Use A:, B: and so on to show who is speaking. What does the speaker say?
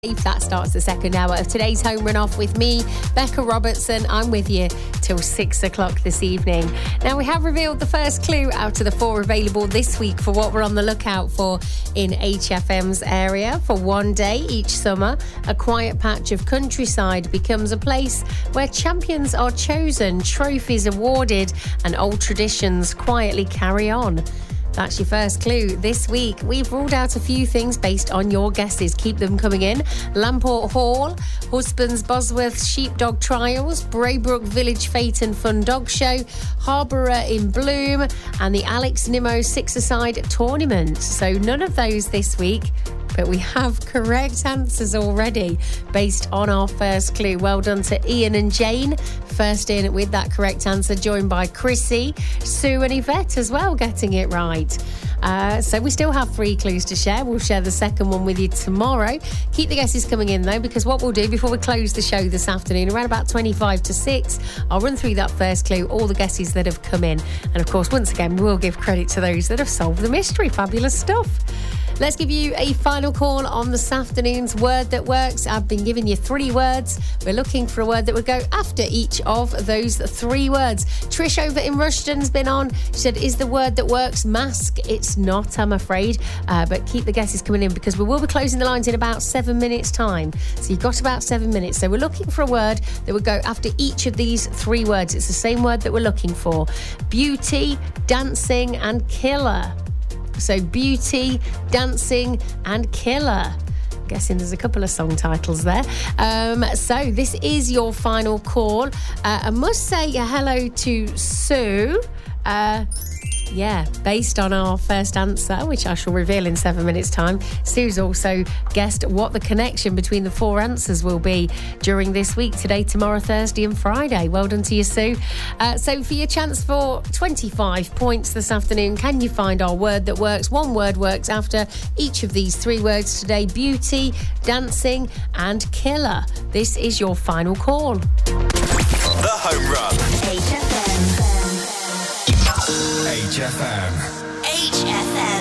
A: That starts the second hour of today's Home Run Off with me, Becca Robertson. I'm with you till 6 o'clock this evening. Now, we have revealed the first clue out of the 4 available this week for what we're on the lookout for in HFM's area. For one day each summer, a quiet patch of countryside becomes a place where champions are chosen, trophies awarded, and old traditions quietly carry on. That's your first clue this week. We've ruled out a few things based on your guesses. Keep them coming in. Lamport Hall, Husbands Bosworth Sheepdog Trials, Braybrook Village Fete and Fun Dog Show, Harborough in Bloom, and the Alex Nimmo Six-a-Side Tournament. So none of those this week, but we have correct answers already based on our first clue. Well done to Ian and Jane, first in with that correct answer, joined by Chrissy, Sue and Yvette as well, getting it right. So we still have 3 clues to share. We'll share the second one with you tomorrow. Keep the guesses coming in, though, because what we'll do before we close the show this afternoon, around about 25 to 6, I'll run through that first clue, all the guesses that have come in. And, of course, once again, we'll give credit to those that have solved the mystery. Fabulous stuff. Let's give you a final call on this afternoon's Word That Works. I've been giving you 3 words. We're looking for a word that would go after each of those 3 words. Trish over in Rushton's been on. She said, is the word that works mask? It's not, I'm afraid. But keep the guesses coming in because we will be closing the lines in about 7 minutes' time. So you've got about 7 minutes. So we're looking for a word that would go after each of these 3 words. It's the same word that we're looking for. Beauty, dancing and killer. So beauty, dancing and killer. Guessing there's a couple of song titles there. So this is your final call. I must say hello to Sue. Based on our first answer, which I shall reveal in 7 minutes' time, Sue's also guessed what the connection between the 4 answers will be during this week, today, tomorrow, Thursday and Friday. Well done to you, Sue. So for your chance for 25 points this afternoon, can you find our word that works? One word works after each of these 3 words today: beauty, dancing and killer. This is your final call.
B: The Home Run.
C: HFM.
B: HFM.
C: HFM.